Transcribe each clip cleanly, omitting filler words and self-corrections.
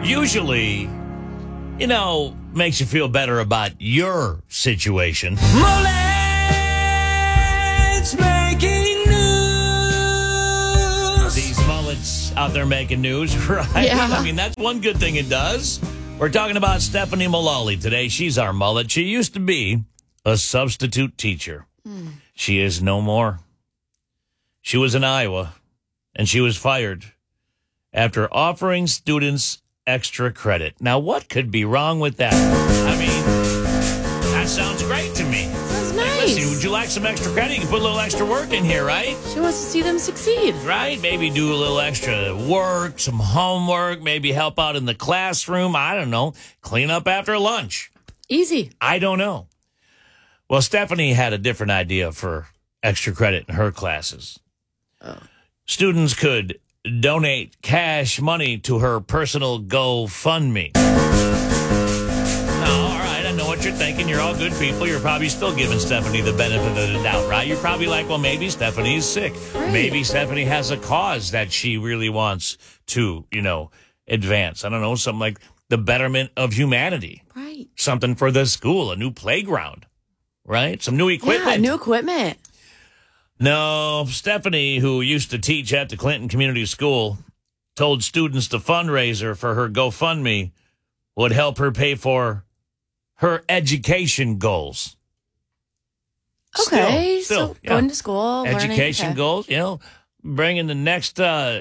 usually, makes you feel better about your situation. Mullets making news. These mullets out there making news, right? Yeah. I mean, that's one good thing it does. We're talking about Stephanie Mullally today. She's our mullet. She used to be a substitute teacher. She is no more. She was in Iowa, and she was fired after offering students extra credit. Now, what could be wrong with that? I mean, that sounds great to me. Sounds Hey, nice. listen, would you like some extra credit? You can put a little extra work in here, right? She wants to see them succeed. Right? Maybe do a little extra work, some homework, maybe help out in the classroom. I don't know. Clean up after lunch. Easy. I don't know. Well, Stephanie had a different idea for extra credit in her classes. Students could donate cash money to her personal GoFundMe. No, all right, I know what you're thinking. You're all good people. You're probably still giving Stephanie the benefit of the doubt, right? You're probably like, well, maybe Stephanie's sick. Right. Maybe Stephanie has a cause that she really wants to, advance. I don't know, something like the betterment of humanity. Right. Something for the school, a new playground, right? Some new equipment. Yeah, new equipment. No, Stephanie, who used to teach at the Clinton Community School, told students the fundraiser for her GoFundMe would help her pay for her education goals. Okay, Still, so yeah. going to school, Education learning. goals, bringing the next,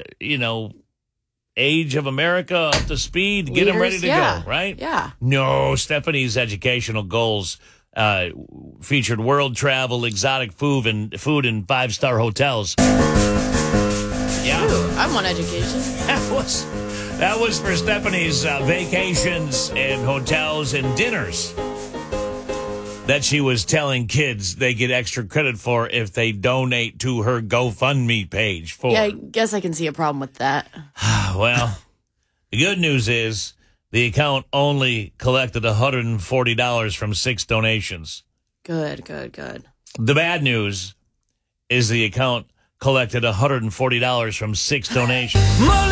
age of America up to speed, get them ready to Leaders, go, right? Yeah. No, Stephanie's educational goals featured world travel, exotic food, and 5-star hotels. Yeah, Ooh, I want education. that was for Stephanie's vacations and hotels and dinners that she was telling kids they get extra credit for if they donate to her GoFundMe page for. Yeah, I guess I can see a problem with that. Well, the good news is the account only collected $140 from 6 donations. Good. The bad news is the account collected $140 from 6 donations.